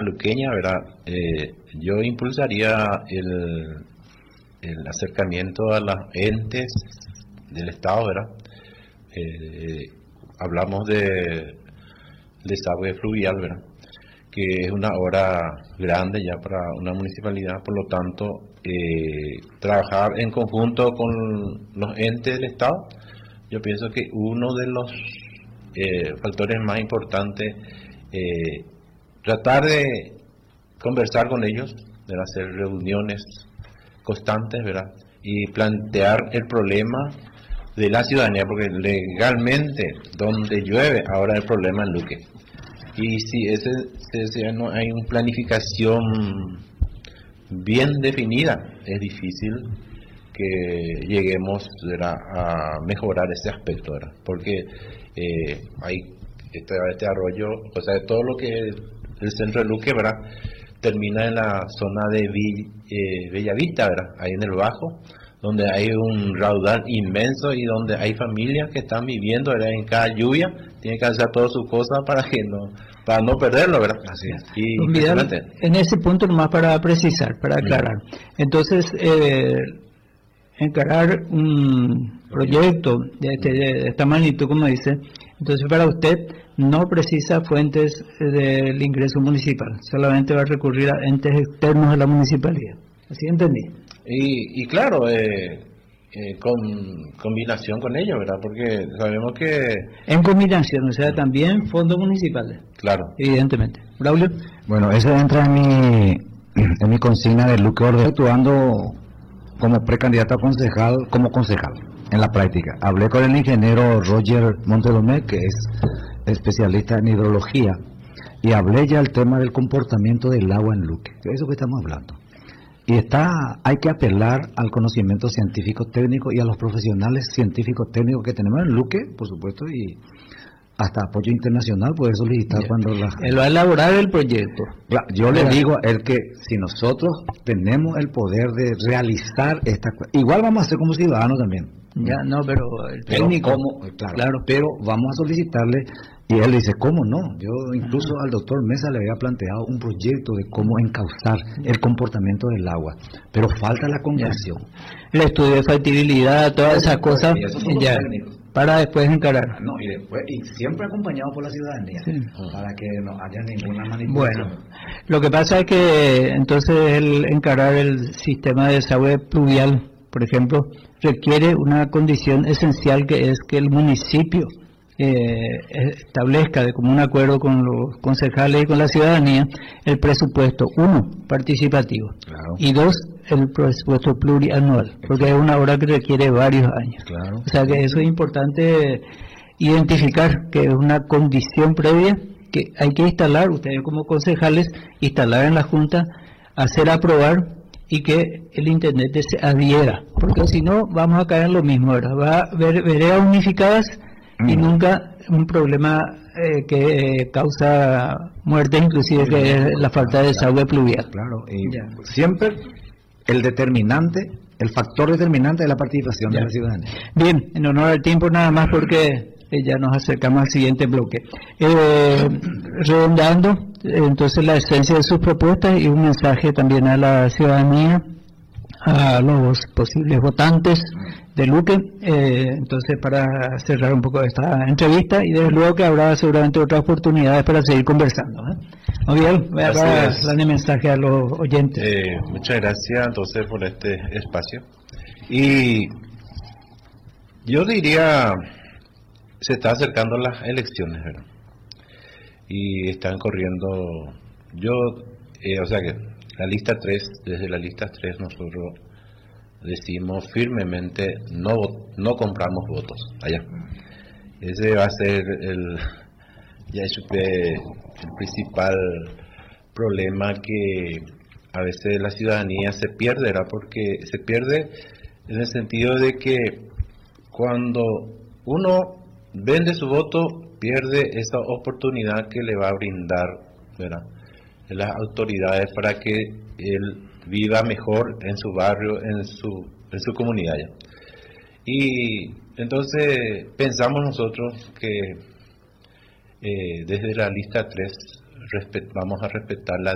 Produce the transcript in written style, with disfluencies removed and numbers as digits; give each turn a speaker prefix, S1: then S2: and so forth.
S1: luqueña, ¿verdad? Yo impulsaría el acercamiento a los entes del Estado, ¿verdad? Hablamos de desagüe fluvial, ¿verdad? Que es una obra grande ya para una municipalidad, por lo tanto, trabajar en conjunto con los entes del Estado, yo pienso que uno de los factores más importantes, tratar de conversar con ellos, de hacer reuniones constantes, ¿verdad? Y plantear el problema de la ciudadanía, porque legalmente donde llueve ahora el problema en Luque. Y si no hay una planificación bien definida, es difícil que lleguemos, ¿verdad?, a mejorar ese aspecto, ¿verdad? Porque hay este arroyo, o sea, todo lo que es el centro de Luque, ¿verdad?, termina en la zona de Bellavista, ¿verdad?, ahí en el Bajo, donde hay un raudal inmenso y donde hay familias que están viviendo, ¿verdad?, en cada lluvia, tienen que hacer todas sus cosas para no perderlo, ¿verdad?
S2: Así es.
S1: Y
S3: Vidal, en ese punto nomás para precisar, para aclarar. Entonces, encarar un proyecto de esta magnitud, como dice, entonces para usted no precisa fuentes del ingreso municipal, solamente va a recurrir a entes externos a la municipalidad. ¿Así entendí?
S1: Y claro, con combinación con ellos, ¿verdad? Porque sabemos que...
S3: En combinación, o sea, también fondos municipales.
S1: Claro.
S3: Evidentemente. Braulio.
S2: Bueno, eso entra en mi consigna de Luque Ordes, actuando como precandidato a concejal, como concejal, en la práctica. Hablé con el ingeniero Roger Montedomé, que es especialista en hidrología, y hablé ya el tema del comportamiento del agua en Luque, que es eso que estamos hablando. Y hay que apelar al conocimiento científico técnico y a los profesionales científicos técnicos que tenemos en Luque, por supuesto, y hasta apoyo internacional poder solicitar cuando
S3: él va a elaborar el proyecto.
S2: Yo le digo a él que si nosotros tenemos el poder de realizar igual vamos a hacer como ciudadanos también.
S3: Ya, no, pero el técnico.
S2: Claro, pero vamos a solicitarle. Y él dice, ¿cómo no? Yo incluso al doctor Mesa le había planteado un proyecto de cómo encauzar el comportamiento del agua, pero falta la concreción.
S3: El estudio de factibilidad, todas esas cosas, ya, para después encarar.
S2: No, y siempre acompañado por la ciudadanía, para que no haya ninguna manipulación.
S3: Bueno, lo que pasa es que entonces el encarar el sistema de desagüe pluvial, por ejemplo, requiere una condición esencial, que es que el municipio establezca de común acuerdo con los concejales y con la ciudadanía el presupuesto, 1, participativo, y 2, el presupuesto plurianual, porque es una obra que requiere varios años. O sea que eso es importante identificar, que es una condición previa que hay que instalar, ustedes como concejales, instalar en la Junta, hacer aprobar y que el intendente se adhiera, porque si no vamos a caer en lo mismo, ¿verdad? Va a haber veredas unificadas y nunca un problema que causa muerte, inclusive, que es la falta de desagüe pluvial.
S2: Claro, y siempre el factor determinante de la participación de la ciudadanía.
S3: Bien, en honor al tiempo nada más, porque ya nos acercamos al siguiente bloque. Redondando, entonces, la esencia de sus propuestas y un mensaje también a la ciudadanía, a los posibles votantes de Luque, entonces para cerrar un poco esta entrevista, y desde luego que habrá seguramente otras oportunidades para seguir conversando. Miguel, voy a darle mensaje a los oyentes.
S1: Muchas gracias entonces por este espacio. Y yo diría, se está acercando las elecciones, ¿verdad? Y están corriendo, o sea que desde la lista 3 nosotros decimos firmemente no compramos votos allá. Ese va a ser el principal problema, que a veces la ciudadanía se pierde, ¿verdad? Porque se pierde en el sentido de que cuando uno vende su voto, pierde esa oportunidad que le va a brindar, ¿verdad?, las autoridades para que él viva mejor en su barrio, en su comunidad ya. Y entonces pensamos nosotros que desde la lista 3 vamos a respetar la